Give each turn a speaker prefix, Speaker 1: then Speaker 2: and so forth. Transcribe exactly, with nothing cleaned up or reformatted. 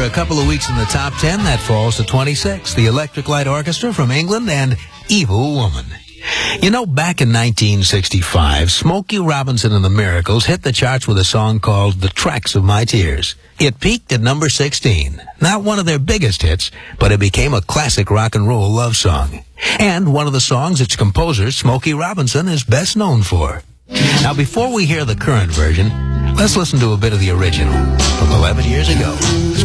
Speaker 1: a couple of weeks in the top ten, that falls to twenty-six. The Electric Light Orchestra from England and Evil Woman. You know, back in nineteen sixty-five, Smokey Robinson and the Miracles hit the charts with a song called The Tracks of My Tears. It peaked at number sixteen. Not one of their biggest hits, but it became a classic rock and roll love song. And one of the songs its composer, Smokey Robinson, is best known for. Now, before we hear the current version, let's listen to a bit of the original from eleven years ago.